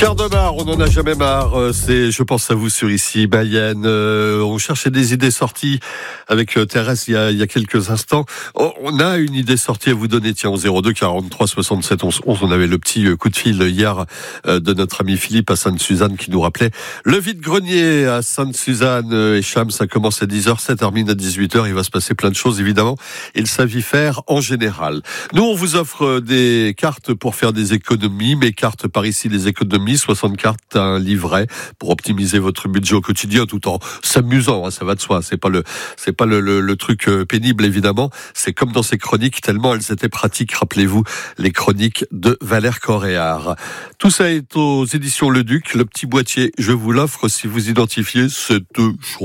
Quart de marre, on n'en a jamais marre. C'est Je pense à vous sur ici, Mayenne. On cherchait des idées sorties avec Thérèse il y a quelques instants. On a une idée sortie à vous donner, tiens, au 02 43 67 11 11. On avait le petit coup de fil hier de notre ami Philippe à Sainte-Suzanne qui nous rappelait le vide-grenier à Sainte-Suzanne et Cham. Ça commence à 10h, ça termine à 18h. Il va se passer plein de choses, évidemment. Ils savent y faire en général. Nous, on vous offre des cartes pour faire des économies. Mes cartes par ici, les économies. 60 cartes, un livret pour optimiser votre budget au quotidien tout en s'amusant, hein, ça va de soi. C'est pas le truc pénible, évidemment. C'est comme dans ces chroniques, tellement elles étaient pratiques. Rappelez-vous les chroniques de Valère Coréard. Tout ça est aux éditions Le Duc. Le petit boîtier, je vous l'offre si vous identifiez cette chose.